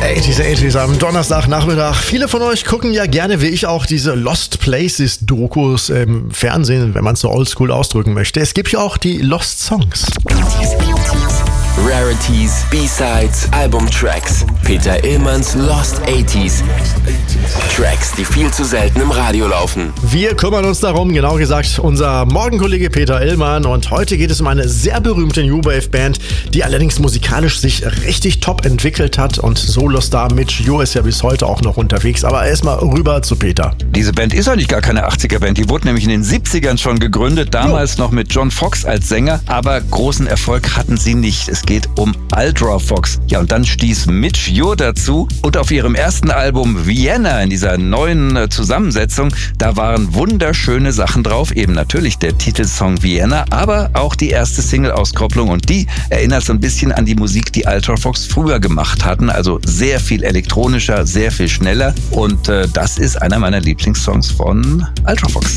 80s am Donnerstagnachmittag. Viele von euch gucken ja gerne, wie ich auch, diese Lost Places Dokus im Fernsehen, wenn man es so oldschool ausdrücken möchte. Es gibt ja auch die Lost Songs. Rarities, B-Sides, Albumtracks. Peter Illmanns Lost 80s. Tracks, die viel zu selten im Radio laufen. Wir kümmern uns darum, genau gesagt, unser Morgenkollege Peter Illmann. Und heute geht es um eine sehr berühmte New Wave Band, die allerdings musikalisch sich richtig top entwickelt hat. Und Solostar Midge Ure ist ja bis heute auch noch unterwegs. Aber erstmal rüber zu Peter. Diese Band ist eigentlich gar keine 80er-Band. Die wurde nämlich in den 70ern schon gegründet. Damals noch mit John Fox als Sänger. Aber großen Erfolg hatten sie nicht. Es geht um Ultra Fox. Ja, und dann stieß Midge Ure dazu. Und auf ihrem ersten Album Vienna, in dieser neuen Zusammensetzung, da waren wunderschöne Sachen drauf. Eben natürlich der Titelsong Vienna, aber auch die erste Single-Auskopplung. Und die erinnert so ein bisschen an die Musik, die Ultra Fox früher gemacht hatten. Also sehr viel elektronischer, sehr viel schneller. Und das ist einer meiner Lieblingssongs von Ultra Fox.